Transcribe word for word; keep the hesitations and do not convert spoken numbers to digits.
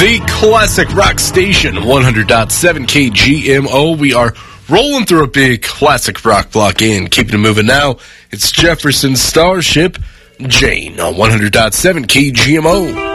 The Classic Rock Station, one hundred point seven K G M O. We are rolling through a big classic rock block and keeping it moving now. It's Jefferson Starship, Jane on one hundred point seven K G M O.